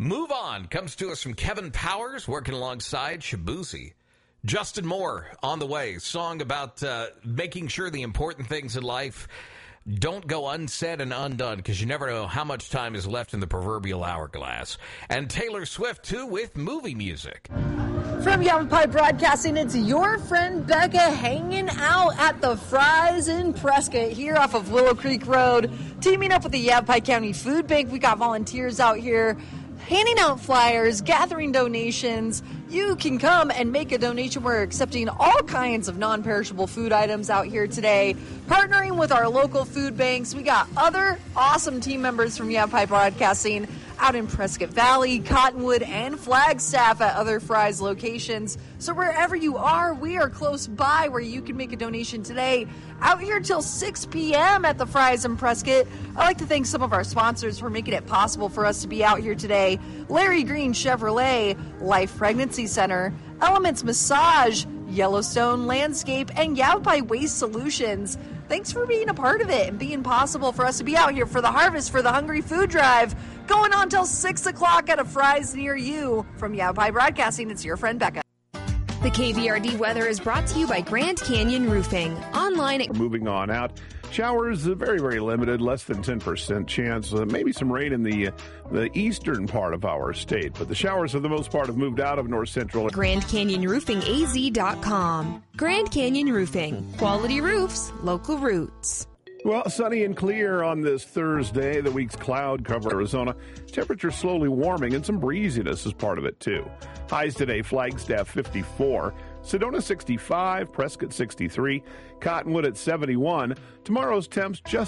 Move On comes to us from Kevin Powers, working alongside Shabuzi. Justin Moore on the way. Song about making sure the important things in life don't go unsaid and undone, because you never know how much time is left in the proverbial hourglass. And Taylor Swift, too, with movie music. From Yavapai Broadcasting, it's your friend Becca hanging out at the Fry's in Prescott here off of Willow Creek Road. Teaming up with the Yavapai County Food Bank, we got volunteers out here handing out flyers, gathering donations. You can come and make a donation. We're accepting all kinds of non-perishable food items out here today, partnering with our local food banks. We got other awesome team members from Yavapai Broadcasting out in Prescott Valley, Cottonwood, and Flagstaff at other Fry's locations. So wherever you are, we are close by where you can make a donation today. Out here till 6 p.m. at the Fry's in Prescott. I'd like to thank some of our sponsors for making it possible for us to be out here today. Larry Green Chevrolet, Life Pregnancy Center, Elements Massage, Yellowstone Landscape, and Yavapai Waste Solutions. Thanks for being a part of it and being possible for us to be out here for the Harvest for the Hungry Food Drive, going on till 6 o'clock at a Fry's near you. From Yavapai Broadcasting, it's your friend Becca. The KVRD weather is brought to you by Grand Canyon Roofing. Online at Moving on out. Showers, very, very limited, less than 10% chance. Maybe some rain in the eastern part of our state. But the showers, for the most part, have moved out of north central. GrandCanyonRoofingAZ.com. Grand Canyon Roofing. Quality roofs, local roots. Well, sunny and clear on this Thursday. The week's cloud cover Arizona. Temperature slowly warming and some breeziness is part of it, too. Highs today, Flagstaff 54, Sedona 65, Prescott 63, Cottonwood at 71. Tomorrow's temps just